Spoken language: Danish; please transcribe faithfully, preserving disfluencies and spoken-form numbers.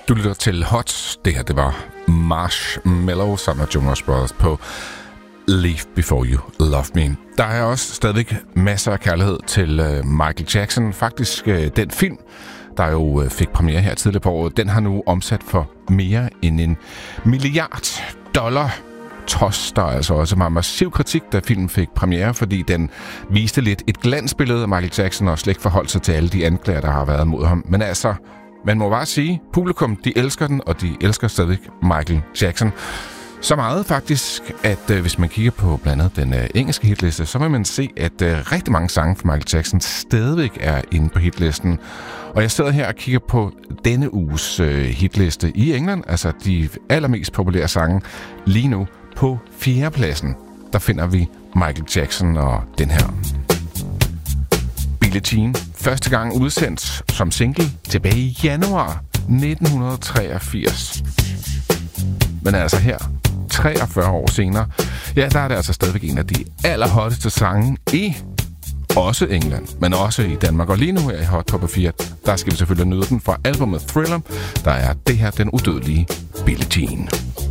Du lytter til Hot. Det her, det var Marshmello sammen med Jonas Brothers på Leave Before You Love Me. Der er også stadigvæk masser af kærlighed til uh, Michael Jackson. Faktisk uh, den film, der jo uh, fik premiere her tidligere på året, den har nu omsat for mere end en milliard dollar. Trods der er altså også meget massiv kritik, da filmen fik premiere, fordi den viste lidt et glansbillede af Michael Jackson og slet ikke forholdt sig til alle de anklager, der har været mod ham. Men altså, man må bare sige, publikum, de elsker den, og de elsker stadig Michael Jackson. Så meget faktisk, at øh, hvis man kigger på blandt andet den øh, engelske hitliste, så vil man se, at øh, rigtig mange sange fra Michael Jackson stadigvæk er inde på hitlisten. Og jeg sidder her og kigger på denne uges øh, hitliste i England, altså de allermest populære sange lige nu. På fjerdepladsen, der finder vi Michael Jackson og den her. Billie Jean, første gang udsendt som single tilbage i januar nitten treogfirs. Men altså her, treogfyrre år senere, ja, der er det altså stadigvæk en af de allerhotteste sange i også England, men også i Danmark. Og lige nu her i Hot Top fire, der skal vi selvfølgelig nyde den fra albumet Thriller. Der er det her, den udødelige Billie Jean.